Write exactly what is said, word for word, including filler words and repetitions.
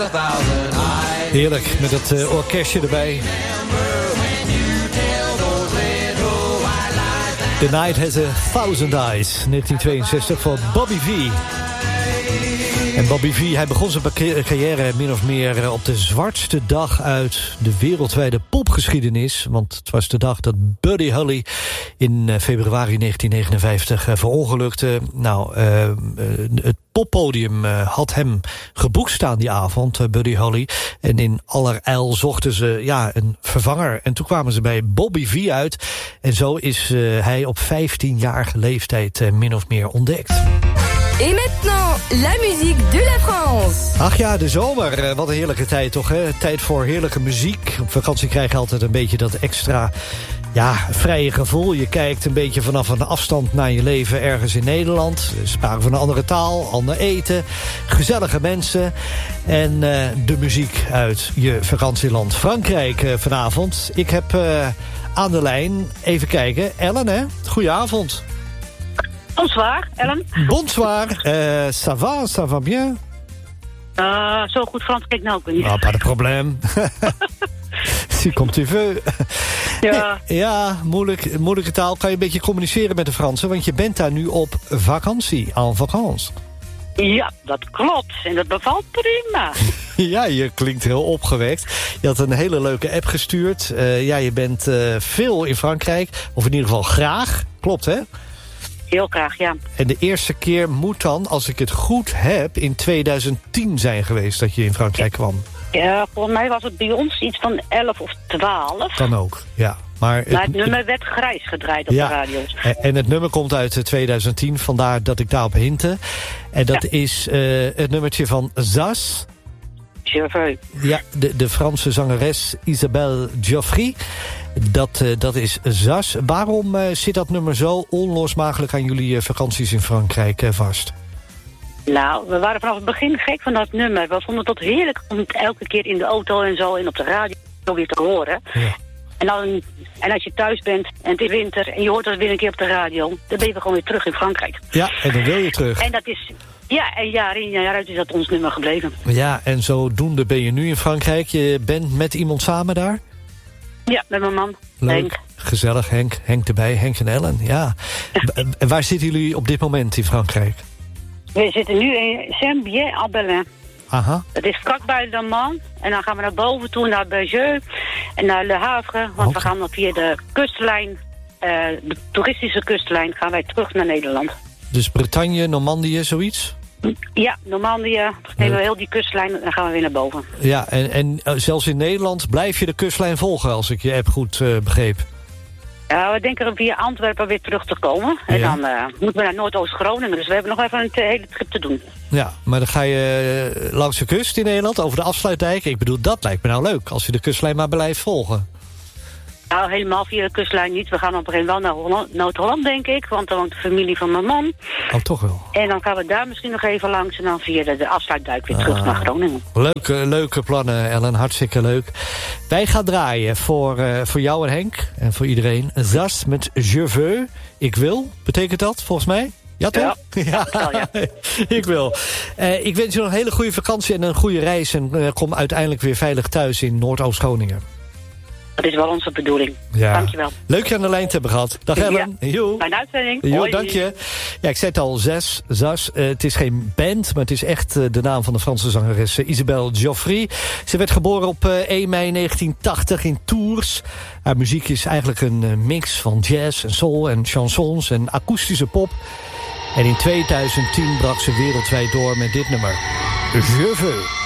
Heerlijk, met het uh, orkestje erbij. The Night Has a Thousand Eyes, negentien tweeënzestig, van Bobby V. En Bobby V, hij begon zijn carrière min of meer op de zwartste dag uit de wereldwijde popgeschiedenis. Want het was de dag dat Buddy Holly in februari negentien negenenvijftig verongelukte. Nou, uh, het poppodium had hem geboekt staan die avond, Buddy Holly. En in allerijl zochten ze ja, een vervanger. En toen kwamen ze bij Bobby V uit. En zo is uh, hij op vijftienjarige leeftijd uh, min of meer ontdekt. Et maintenant, la musique de la France. Ach ja, de zomer. Wat een heerlijke tijd toch, hè? Tijd voor heerlijke muziek. Op vakantie krijg je altijd een beetje dat extra ja, vrije gevoel. Je kijkt een beetje vanaf een afstand naar je leven ergens in Nederland. Spraken van een andere taal, ander eten, gezellige mensen. En uh, de muziek uit je vakantieland Frankrijk uh, vanavond. Ik heb uh, aan de lijn, even kijken, Ellen, hè? Goedenavond. Bonsoir, Ellen. Bonsoir, uh, ça va, ça va bien? Uh, zo goed Frans kijk nou ook niet. Ah, pas de probleem. Si comme tu veux. Ja, ja moeilijk, moeilijke taal. Kan je een beetje communiceren met de Fransen? Want je bent daar nu op vakantie, en vacances. Ja, dat klopt. En dat bevalt prima. Ja, je klinkt heel opgewekt. Je had een hele leuke app gestuurd. Uh, ja, je bent uh, veel in Frankrijk. Of in ieder geval graag. Klopt, hè? Heel graag, ja. En de eerste keer moet dan, als ik het goed heb, in tweeduizend tien zijn geweest dat je in Frankrijk kwam. Ja, volgens mij was het bij ons iets van elf of twaalf. Dan ook, ja. Maar het, maar het nummer werd grijs gedraaid op ja, de radio's. En het nummer komt uit tweeduizend tien, vandaar dat ik daarop hinte. En dat ja. is uh, het nummertje van Zas. Geoffrey. Ja, de, de Franse zangeres Isabelle Geoffrey. Dat, uh, dat is Zas. Waarom uh, zit dat nummer zo onlosmakelijk aan jullie uh, vakanties in Frankrijk uh, vast? Nou, we waren vanaf het begin gek van dat nummer. We vonden het tot heerlijk om het elke keer in de auto en zo en op de radio weer te horen. Ja. En, dan, en als je thuis bent en het is winter en je hoort dat weer een keer op de radio, dan ben je gewoon weer terug in Frankrijk. Ja, en dan wil je terug. En dat is, ja, en jaar in jaar uit is dat ons nummer gebleven. Ja, en zodoende ben je nu in Frankrijk. Je bent met iemand samen daar? Ja, met mijn man, Leuk. Henk. Gezellig, Henk. Henk erbij, Henk en Ellen, ja. En waar zitten jullie op dit moment in Frankrijk? We zitten nu in Saint-Bien-en-Belin. Aha. Dat is vlakbij Le Mans. En dan gaan we naar boven toe, naar Bézieux en naar Le Havre. Want okay. we gaan dan via de kustlijn, uh, de toeristische kustlijn, gaan wij terug naar Nederland. Dus Bretagne, Normandië, zoiets? Ja, Normandië. Dan nemen we heel die kustlijn en dan gaan we weer naar boven. Ja, en, en uh, zelfs in Nederland blijf je de kustlijn volgen, als ik je app goed uh, begreep. Ja, we denken via Antwerpen weer terug te komen. En ja. dan uh, moeten we naar Noordoost-Groningen. Dus we hebben nog even een hele trip te doen. Ja, maar dan ga je uh, langs de kust in Nederland, over de afsluitdijk. Ik bedoel, dat lijkt me nou leuk, als je de kustlijn maar blijft volgen. Nou, helemaal via de kustlijn niet. We gaan op een gegeven moment wel naar Noord-Holland, denk ik. Want dan woont de familie van mijn man. Oh, toch wel. En dan gaan we daar misschien nog even langs. En dan via de, de afsluitdijk weer terug uh, naar Groningen. Leuke, leuke plannen, Ellen. Hartstikke leuk. Wij gaan draaien voor, uh, voor jou en Henk. En voor iedereen. Zas met Je veux. Ik wil. Betekent dat, volgens mij? Ja, toch? Ja, ja. Wel, ja. Ik wil. Uh, ik wens je nog een hele goede vakantie en een goede reis. En uh, kom uiteindelijk weer veilig thuis in Noordoost-Groningen. Dat is wel onze bedoeling. Ja. Dankjewel. Leuk je aan de lijn te hebben gehad. Dag Ellen. Ja. Jo. Mijn uitzending. Jo, Hoi. dank je. Ja, ik zei het al, Zes, Zas. Uh, het is geen band, maar het is echt uh, de naam van de Franse zangeres uh, Isabelle Geoffrey. Ze werd geboren op uh, één mei negentien tachtig in Tours. Haar muziek is eigenlijk een uh, mix van jazz en soul en chansons en akoestische pop. En in tweeduizend tien brak ze wereldwijd door met dit nummer. Je veux.